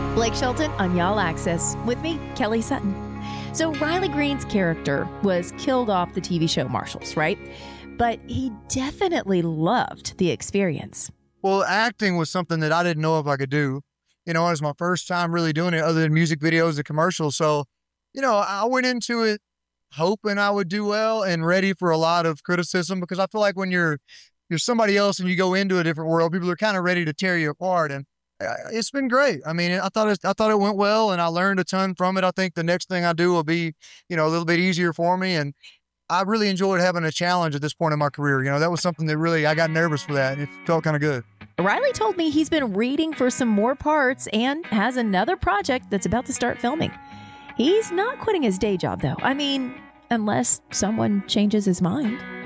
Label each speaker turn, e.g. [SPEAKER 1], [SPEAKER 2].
[SPEAKER 1] Blake Shelton on Y'all Access with me, Kelly Sutton. So Riley Green's character was killed off the TV show Marshals, right? But he definitely loved the experience.
[SPEAKER 2] Well, acting was something that I didn't know if I could do. It was my first time really doing it other than music videos and commercials. So, I went into it hoping I would do well and ready for a lot of criticism, because I feel like when you're somebody else and you go into a different world, people are kind of ready to tear you apart. And it's been great. I mean, I thought it went well, and I learned a ton from it. I think the next thing I do will be, a little bit easier for me. And I really enjoyed having a challenge at this point in my career. That was something that really, I got nervous for that. It felt kind of good.
[SPEAKER 1] Riley told me he's been reading for some more parts and has another project that's about to start filming. He's not quitting his day job, though. I mean, unless someone changes his mind.